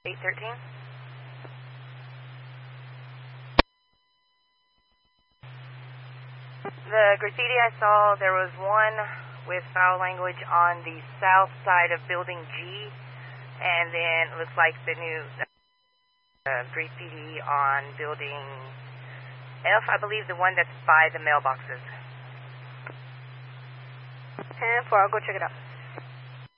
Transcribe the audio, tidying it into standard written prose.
813. The graffiti I saw, there was one with foul language on the south side of building G, and then it looks like the new graffiti on building F, I believe the one that's by the mailboxes. 10-4, I'll go check it out.